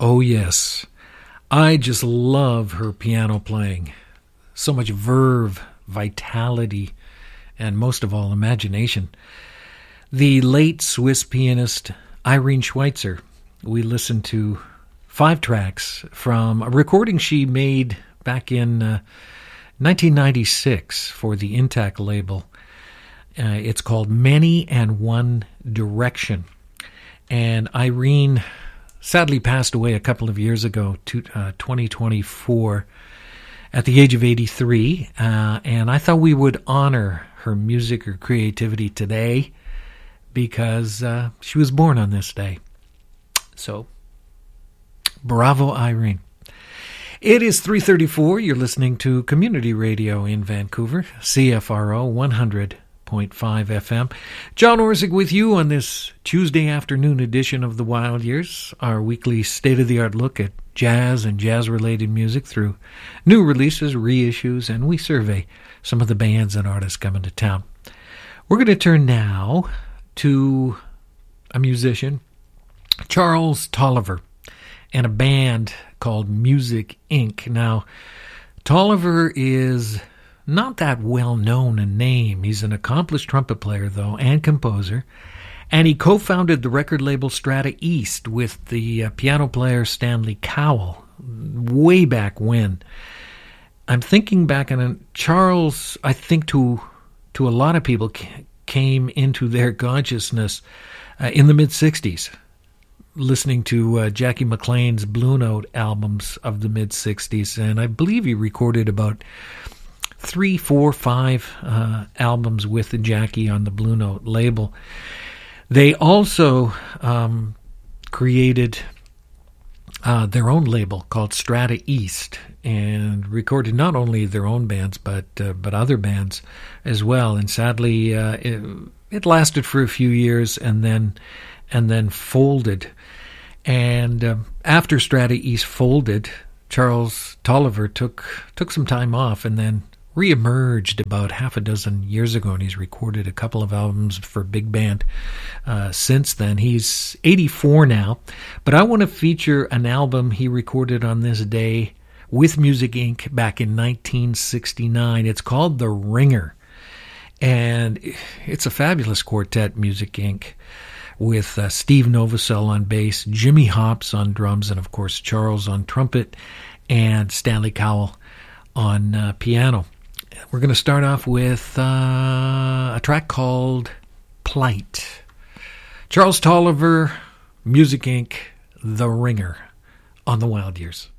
Oh, yes. I just love her piano playing. So much verve, vitality, and most of all, imagination. The late Swiss pianist Irene Schweitzer. We listened to 5 tracks from a recording she made back in 1996 for the Intact label. It's called Many and One Direction. And Irene sadly passed away a couple of years ago, 2024, at the age of 83. And I thought we would honor her music, her creativity today, because she was born on this day. So, bravo, Irene. It is 3:34. You're listening to Community Radio in Vancouver, CFRO 100.5 FM. John Orzig with you on this Tuesday afternoon edition of The Wild Years, our weekly state-of-the-art look at jazz and jazz-related music through new releases, reissues, and we survey some of the bands and artists coming to town. We're going to turn now to a musician, Charles Tolliver, and a band called Music Inc. Now, Tolliver is not that well known a name. He's an accomplished trumpet player, though, and composer. And he co-founded the record label Strata East with the piano player Stanley Cowell way back when. I'm thinking back on Charles, I think to a lot of people came into their consciousness in the mid-'60s, listening to Jackie McLean's Blue Note albums of the mid-'60s. And I believe he recorded about 3, 4, 5 albums with Jackie on the Blue Note label. They also created their own label called Strata East and recorded not only their own bands but other bands as well. And sadly, it lasted for a few years and then folded. And after Strata East folded, Charles Tolliver took some time off and then reemerged about half a dozen years ago, and he's recorded a couple of albums for big band since then. He's 84 now, but I want to feature an album he recorded on this day with Music Inc. back in 1969. It's called The Ringer, and it's a fabulous quartet, Music Inc., with Steve Novosel on bass, Jimmy Hops on drums, and of course Charles on trumpet, and Stanley Cowell on piano. We're going to start off with a track called Plight. Charles Tolliver, Music Inc., The Ringer, on the Wild Years.